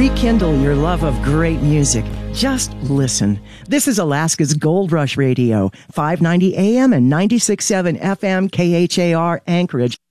Rekindle your love of great music. Just listen. This is Alaska's Gold Rush Radio, 590 AM and 96.7 FM KHAR Anchorage.